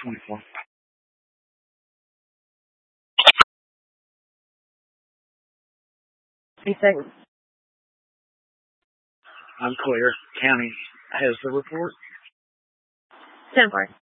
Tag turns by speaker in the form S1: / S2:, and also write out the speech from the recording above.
S1: 24.
S2: P6.
S1: I'm clear. County has the report.
S2: 10-4.